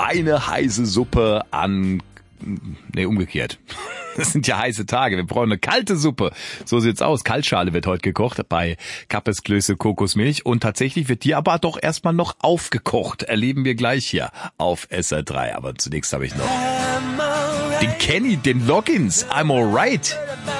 Eine heiße Suppe umgekehrt. Das sind ja heiße Tage. Wir brauchen eine kalte Suppe. So sieht's aus. Kaltschale wird heute gekocht bei Kappes Klöße Kokosmilch. Und tatsächlich wird die aber doch erstmal noch aufgekocht. Erleben wir gleich hier auf SR3. Aber zunächst habe ich noch den Kenny, den Loggins. I'm alright.